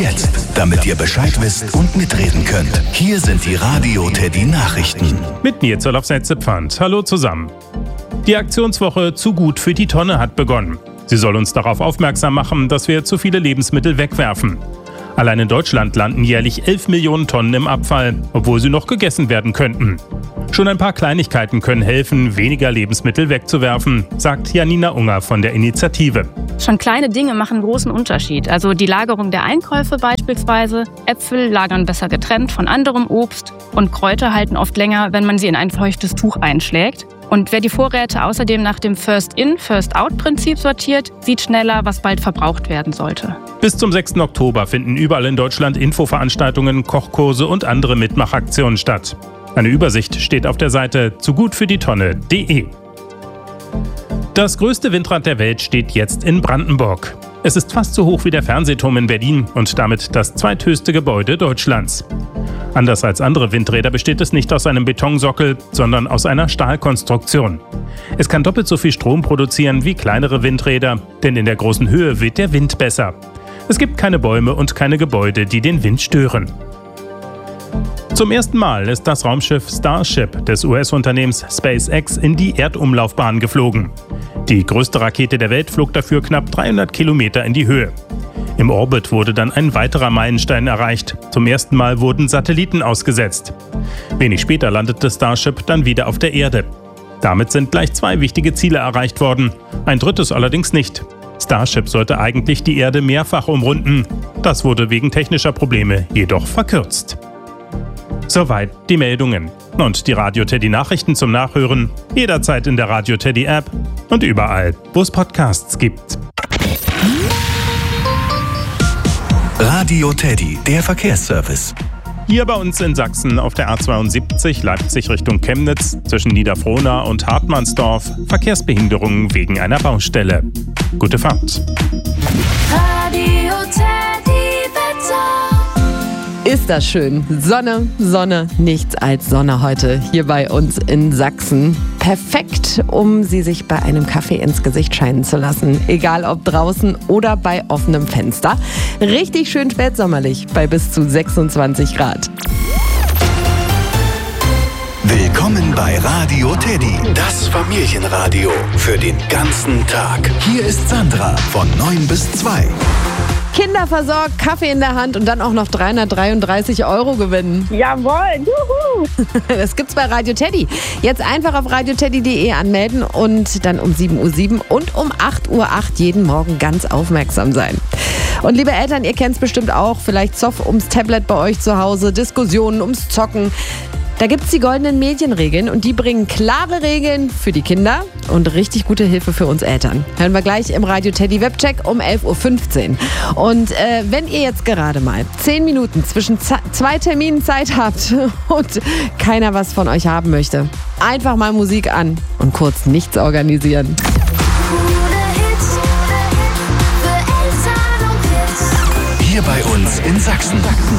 jetzt, damit ihr Bescheid wisst und mitreden könnt. Hier sind die Radio Teddy Nachrichten. Mit mir Zolaf Setzepfand. Hallo zusammen. Die Aktionswoche Zu gut für die Tonne hat begonnen. Sie soll uns darauf aufmerksam machen, dass wir zu viele Lebensmittel wegwerfen. Allein in Deutschland landen jährlich 11 Millionen Tonnen im Abfall, obwohl sie noch gegessen werden könnten. Schon ein paar Kleinigkeiten können helfen, weniger Lebensmittel wegzuwerfen, sagt Janina Unger von der Initiative. Schon kleine Dinge machen einen großen Unterschied. Also die Lagerung der Einkäufe beispielsweise. Äpfel lagern besser getrennt von anderem Obst und Kräuter halten oft länger, wenn man sie in ein feuchtes Tuch einschlägt. Und wer die Vorräte außerdem nach dem First-in, First-out-Prinzip sortiert, sieht schneller, was bald verbraucht werden sollte. Bis zum 6. Oktober finden überall in Deutschland Infoveranstaltungen, Kochkurse und andere Mitmachaktionen statt. Eine Übersicht steht auf der Seite zugutfürdietonne.de. Das größte Windrad der Welt steht jetzt in Brandenburg. Es ist fast so hoch wie der Fernsehturm in Berlin und damit das zweithöchste Gebäude Deutschlands. Anders als andere Windräder besteht es nicht aus einem Betonsockel, sondern aus einer Stahlkonstruktion. Es kann doppelt so viel Strom produzieren wie kleinere Windräder, denn in der großen Höhe weht der Wind besser. Es gibt keine Bäume und keine Gebäude, die den Wind stören. Zum ersten Mal ist das Raumschiff Starship des US-Unternehmens SpaceX in die Erdumlaufbahn geflogen. Die größte Rakete der Welt flog dafür knapp 300 Kilometer in die Höhe. Im Orbit wurde dann ein weiterer Meilenstein erreicht. Zum ersten Mal wurden Satelliten ausgesetzt. Wenig später landete Starship dann wieder auf der Erde. Damit sind gleich 2 wichtige Ziele erreicht worden. Ein drittes allerdings nicht. Starship sollte eigentlich die Erde mehrfach umrunden. Das wurde wegen technischer Probleme jedoch verkürzt. Soweit die Meldungen. Und die Radio Teddy Nachrichten zum Nachhören jederzeit in der Radio Teddy App und überall, wo es Podcasts gibt. Radio Teddy, der Verkehrsservice. Hier bei uns in Sachsen auf der A72 Leipzig Richtung Chemnitz zwischen Niederfrohna und Hartmannsdorf Verkehrsbehinderungen wegen einer Baustelle. Gute Fahrt. Radio Teddy Wetter. Ist das schön. Sonne, Sonne, nichts als Sonne heute hier bei uns in Sachsen. Perfekt, um sie sich bei einem Kaffee ins Gesicht scheinen zu lassen. Egal ob draußen oder bei offenem Fenster. Richtig schön spätsommerlich bei bis zu 26 Grad. Willkommen bei Radio Teddy, das Familienradio für den ganzen Tag. Hier ist Sandra von 9 bis 2. Kinder versorgt, Kaffee in der Hand und dann auch noch 333 € gewinnen. Jawohl, juhu! Das gibt's bei Radio Teddy. Jetzt einfach auf radioteddy.de anmelden und dann um 7:07 Uhr und um 8:08 Uhr jeden Morgen ganz aufmerksam sein. Und liebe Eltern, ihr kennt es bestimmt auch, vielleicht Zoff ums Tablet bei euch zu Hause, Diskussionen ums Zocken. Da gibt's die goldenen Medienregeln und die bringen klare Regeln für die Kinder und richtig gute Hilfe für uns Eltern. Hören wir gleich im Radio Teddy Webcheck um 11:15 Uhr. Und wenn ihr jetzt gerade mal 10 Minuten zwischen 2 Terminen Zeit habt und keiner was von euch haben möchte, einfach mal Musik an und kurz nichts organisieren. Hier bei uns in Sachsen.